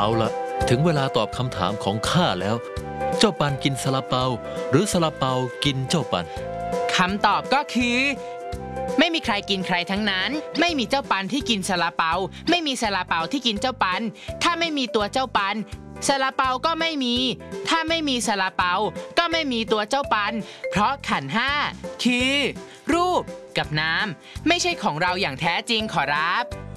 เอาละถึงเวลาตอบคำถามของข้าแล้วเจ้าปันกินซาลาเปาหรือซาลาเปากินเจ้าปันคำตอบก็คือไม่มีใครกินใครทั้งนั้นไม่มีเจ้าปันที่กินซาลาเปาไม่มีซาลาเปาที่กินเจ้าปันถ้าไม่มีตัวเจ้าปันซาลาเปาก็ไม่มีถ้าไม่มีซาลาเปาก็ไม่มีตัวเจ้าปันเพราะขันธ์ห้าคือรูปกับนามไม่ใช่ของเราอย่างแท้จริงขอรับ